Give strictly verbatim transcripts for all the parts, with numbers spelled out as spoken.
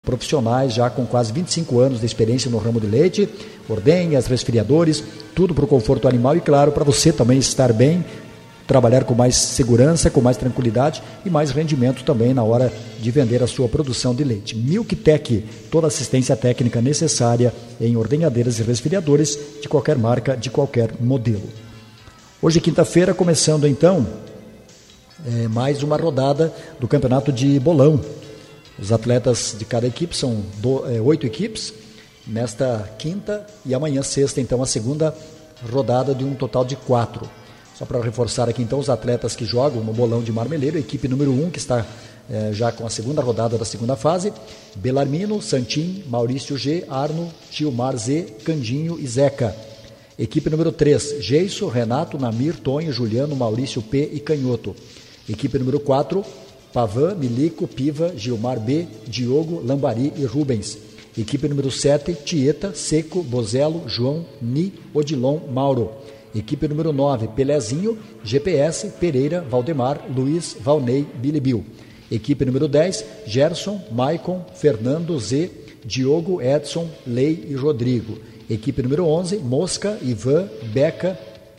profissionais já com quase vinte e cinco anos de experiência no ramo de leite, ordenhas, resfriadores, tudo para o conforto animal e, claro, para você também estar bem, trabalhar com mais segurança, com mais tranquilidade e mais rendimento também na hora de vender a sua produção de leite. Milktec, toda a assistência técnica necessária em ordenhadeiras e resfriadores de qualquer marca, de qualquer modelo. Hoje, quinta-feira, começando então é, mais uma rodada do campeonato de bolão. Os atletas de cada equipe são do, é, oito equipes, nesta quinta e amanhã sexta, então, a segunda rodada de um total de quatro. Só para reforçar aqui, então, os atletas que jogam no bolão de Marmeleiro, a equipe número um, que está é, já com a segunda rodada da segunda fase, Belarmino, Santim, Maurício G, Arno, Gilmar Z, Candinho e Zeca. Equipe número três, Geiso, Renato, Namir, Tonho, Juliano, Maurício P e Canhoto. Equipe número quatro, Pavan, Milico, Piva, Gilmar B, Diogo, Lambari e Rubens. Equipe número sete, Tieta, Seco, Bozelo, João, Ni, Odilon, Mauro. Equipe número nove, Pelezinho, G P S, Pereira, Valdemar, Luiz, Valnei, Bilibil. Equipe número dez, Gerson, Maicon, Fernando, Z, Diogo, Edson, Lei e Rodrigo. Equipe número onze, Mosca, Ivan, Beca,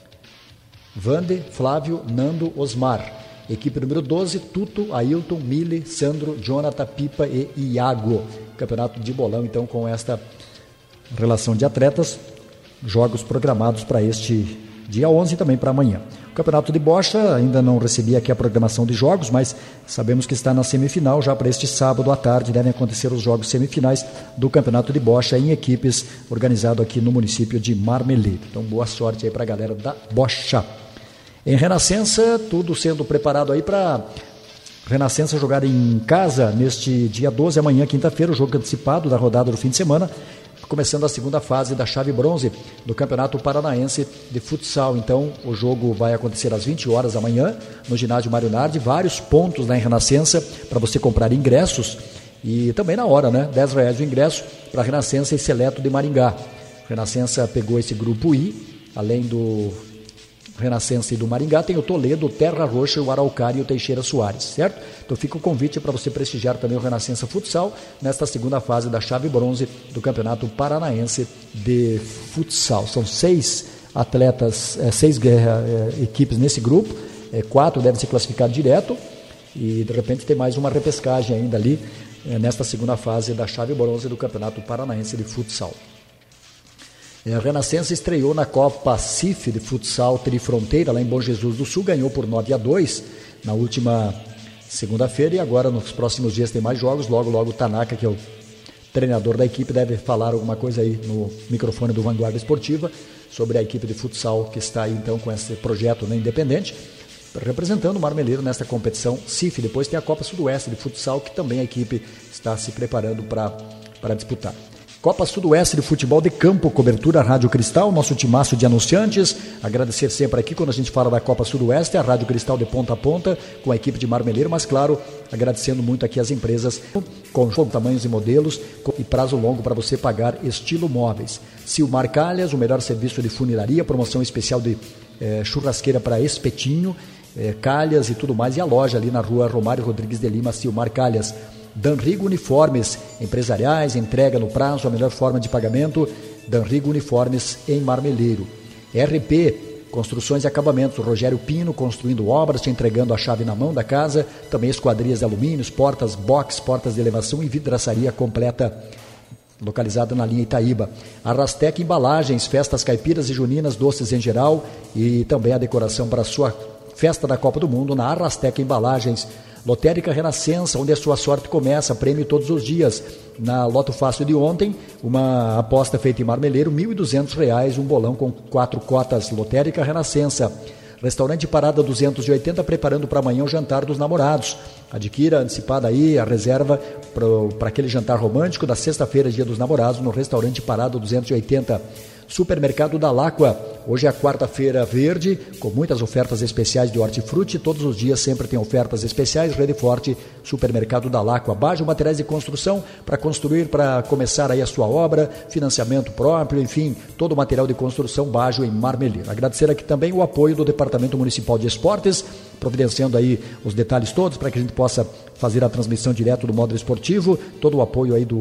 Vande, Flávio, Nando, Osmar. Equipe número doze, Tuto, Ailton, Mili, Sandro, Jonathan, Pipa e Iago. Campeonato de bolão, então, com esta relação de atletas. Jogos programados para este dia onze e também para amanhã. O Campeonato de Bocha, ainda não recebi aqui a programação de jogos, mas sabemos que está na semifinal. Já para este sábado à tarde devem acontecer os jogos semifinais do Campeonato de Bocha em equipes, organizado aqui no município de Marmeleiro. Então, boa sorte aí para a galera da Bocha. Em Renascença, tudo sendo preparado aí para Renascença jogar em casa neste dia doze, amanhã, quinta-feira, o jogo antecipado da rodada do fim de semana, começando a segunda fase da chave bronze do Campeonato Paranaense de Futsal. Então, o jogo vai acontecer às vinte horas amanhã, no ginásio Mário Nardi, vários pontos lá em Renascença para você comprar ingressos e também na hora, né? dez reais o ingresso para Renascença e Seleto de Maringá. Renascença pegou esse grupo I, além do Renascença e do Maringá, tem o Toledo, o Terra Roxa, o Araucária e o Teixeira Soares, certo? Então fica o convite para você prestigiar também o Renascença Futsal nesta segunda fase da chave bronze do Campeonato Paranaense de Futsal. São seis atletas, é, seis é, equipes nesse grupo, é, quatro devem se classificar direto e de repente tem mais uma repescagem ainda ali é, nesta segunda fase da chave bronze do Campeonato Paranaense de Futsal. A Renascença estreou na Copa C I F de Futsal Trifronteira, lá em Bom Jesus do Sul, ganhou por nove a dois na última segunda-feira e agora nos próximos dias tem mais jogos. Logo, logo o Tanaka, que é o treinador da equipe, deve falar alguma coisa aí no microfone do Vanguarda Esportiva sobre a equipe de futsal que está aí então com esse projeto, né, independente, representando o Marmeleiro nesta competição C I F. Depois tem a Copa Sudoeste de Futsal, que também a equipe está se preparando para para disputar. Copa Sudoeste de Futebol de Campo, cobertura Rádio Cristal, nosso timaço de anunciantes. Agradecer sempre aqui quando a gente fala da Copa Sudoeste, a Rádio Cristal de ponta a ponta, com a equipe de Marmeleiro, mas claro, agradecendo muito aqui as empresas com tamanhos e modelos e prazo longo para você pagar estilo móveis. Silmar Calhas, o melhor serviço de funilaria, promoção especial de eh, churrasqueira para espetinho, eh, calhas e tudo mais, e a loja ali na rua Romário Rodrigues de Lima, Silmar Calhas. Danrigo Uniformes, empresariais, entrega no prazo, a melhor forma de pagamento, Danrigo Uniformes em Marmeleiro. R P, Construções e Acabamentos, Rogério Pino, construindo obras, te entregando a chave na mão da casa, também esquadrias de alumínios, portas, box, portas de elevação e vidraçaria completa, localizada na linha Itaíba. Arrastec Embalagens, festas caipiras e juninas, doces em geral e também a decoração para a sua festa da Copa do Mundo na Arrastec Embalagens. Lotérica Renascença, onde a sua sorte começa, prêmio todos os dias. Na Loto Fácil de ontem, uma aposta feita em Marmeleiro, mil e duzentos reais, um bolão com quatro cotas. Lotérica Renascença. Restaurante Parada duzentos e oitenta, preparando para amanhã o jantar dos namorados. Adquira antecipada aí a reserva para aquele jantar romântico da sexta-feira, dia dos namorados, no Restaurante Parada duzentos e oitenta. Supermercado da Láqua, hoje é a quarta-feira verde, com muitas ofertas especiais de hortifruti, todos os dias sempre tem ofertas especiais. Rede Forte, Supermercado da Láqua. Bajo Materiais de Construção, para construir, para começar aí a sua obra, financiamento próprio, enfim, todo o material de construção Bajo em Marmeleiro. Agradecer aqui também o apoio do Departamento Municipal de Esportes, providenciando aí os detalhes todos para que a gente possa fazer a transmissão direto do módulo esportivo, todo o apoio aí do